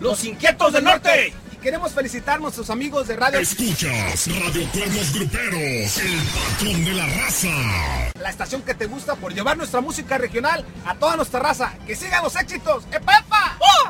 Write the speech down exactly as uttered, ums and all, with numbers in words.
Los Inquietos del Norte. Y queremos felicitar a nuestros amigos de Radio... Escuchas Radio Cuernos Gruperos, el patrón de la raza. La estación que te gusta por llevar nuestra música regional a toda nuestra raza. ¡Que sigan los éxitos! ¡Epa, epa! ¡Oh!